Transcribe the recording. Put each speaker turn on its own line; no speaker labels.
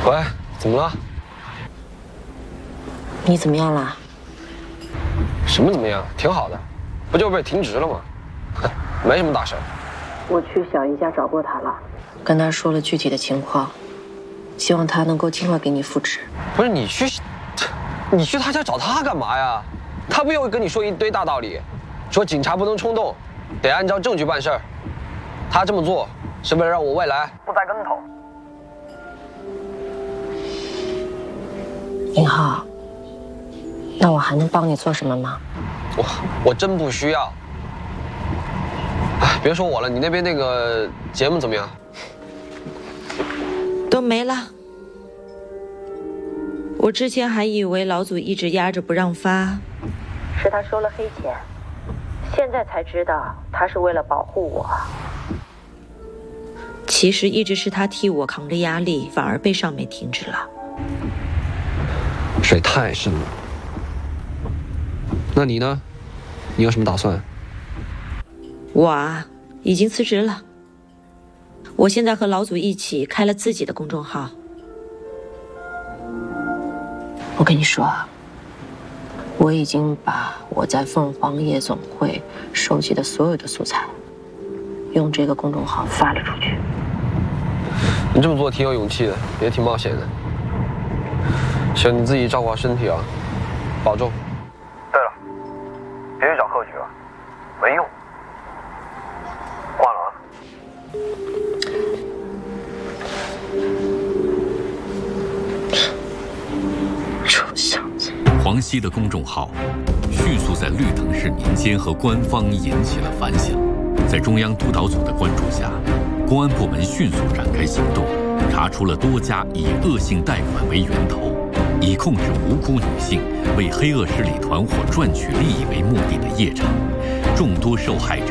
喂，怎么了？
你怎么样了？
什么怎么样？挺好的，不就被停职了吗？没什么大事。
我去小姨家找过他了，跟他说了具体的情况，希望他能够尽快给你复职。
不是你去他家找他干嘛呀？他不又跟你说一堆大道理，说警察不能冲动，得按照证据办事儿。他这么做是为了让我未来不栽跟头。
宁浩，那我还能帮你做什么吗？
我真不需要。哎，别说我了，你那边那个节目怎么样？
都没了。我之前还以为老祖一直压着不让发，
是他收了黑钱，现在才知道他是为了保护我。
其实一直是他替我扛着压力，反而被上面停止了。
水太深了。那你呢？你有什么打算？
我啊，已经辞职了。我现在和老祖一起开了自己的公众号。
我跟你说啊，我已经把我在凤凰夜总会收集的所有的素材，用这个公众号发了出去。
你这么做挺有勇气的，也挺冒险的。行，你自己照顾好身体啊，保重。对了，别去找贺局了，没用。换了啊。
臭小子！
黄熙的公众号迅速在绿藤市民间和官方引起了反响。在中央督导组的关注下，公安部门迅速展开行动，查出了多家以恶性贷款为源头，以控制无辜女性、为黑恶势力团伙赚取利益为目的的夜场。众多受害者